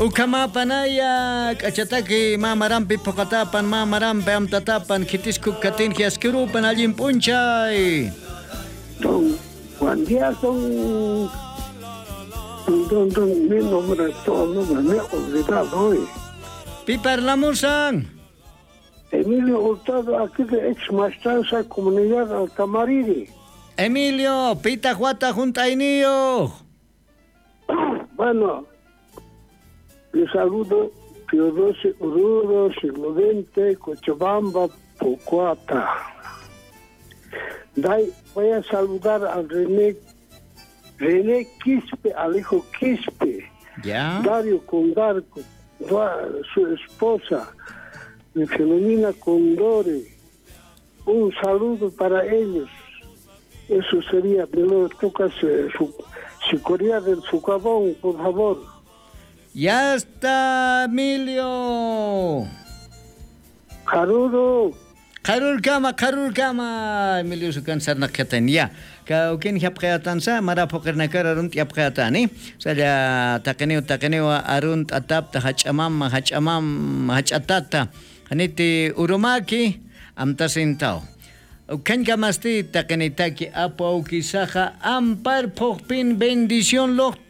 Ukama panaya kachataki mamarampi pokatapan mamarampi amtatapan kitisku katin hiaskerupan allin punchay. Juan Díaz son mi nombre, todo nombre, me he olvidado hoy. Pi parlamusan? Emilio Hurtado, aquí de ex maestranza comunidad Altamariri. Emilio, pita juata juntainio. Bueno, les saludo Pío XII, Oruro, siglo XX, Cochabamba, Pocuata. Voy a saludar a René Quispe, al hijo Quispe. ¿Ya? Dario Condarco, su esposa, Filomena Condore. Un saludo para ellos. Eso sería, me lo tocas su Corea del Socavón, por favor. Ya está, Emilio. Haruro. Karul kama, Emilio sukan sarnak katan ya. Kau kin hiap kayatan sa mara poker nakar arunt hiap kayatan ni. Saya takeneu arunt atap ta hacatata. Haniti urumaki amtasintao. Kan kamasti takenitaki apau kisaha ampar pokpin bendición loh